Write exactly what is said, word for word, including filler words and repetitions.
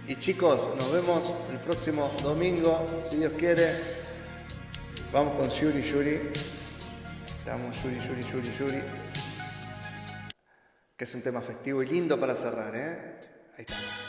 Y chicos, nos vemos el próximo domingo, si Dios quiere. Vamos con Yuri Yuri. Estamos Yuri Yuri Yuri Yuri. Que es un tema festivo y lindo para cerrar, ¿eh? Ahí está.